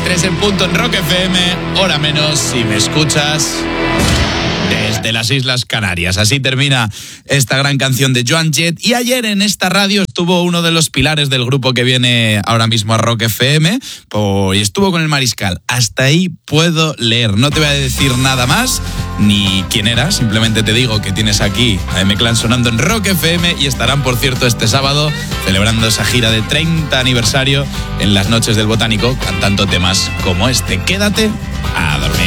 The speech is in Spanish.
3 en punto en Rock FM, hora menos si me escuchas desde las Islas Canarias. Así termina esta gran canción de Joan Jett. Y ayer en esta radio estuvo uno de los pilares del grupo que viene ahora mismo a Rock FM y estuvo con el Mariscal. Hasta ahí puedo leer. No te voy a decir nada más ni quién era. Simplemente te digo que tienes aquí a M-Clan sonando en Rock FM y estarán, por cierto, este sábado celebrando esa gira de 30 aniversario en las Noches del Botánico, cantando temas como este. Quédate a dormir.